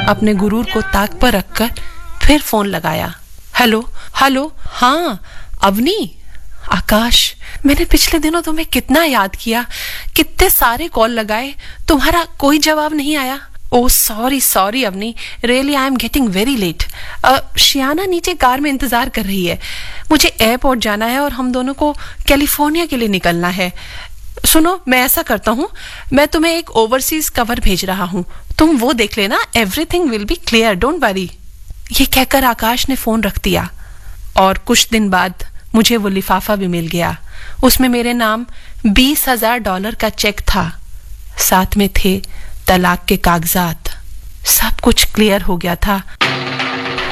अपने गुरूर को ताक पर रखकर फिर फोन लगाया। हेलो हेलो, हाँ अवनी। आकाश, मैंने पिछले दिनों तुम्हें कितना याद किया, कितने सारे कॉल लगाए, तुम्हारा कोई जवाब नहीं आया। Oh sorry Avani, really I am getting very late. शियाना नीचे कार में इंतजार कर रही है। मुझे एयरपोर्ट जाना है और हम दोनों को कैलिफोर्निया के लिए निकलना है। सुनो, मैं ऐसा करता हूँ, मैं तुम्हें एक ओवरसीज कवर भेज रहा हूँ, तुम वो देख लेना, everything will be clear, don't worry. ये कहकर आकाश ने फोन रख दिया और कुछ दिन बाद मुझे वो लिफाफा भी मिल गया। उसमें मेरे नाम $20,000 का चेक था, साथ में थे तलाक के कागजात। सब कुछ क्लियर हो गया था।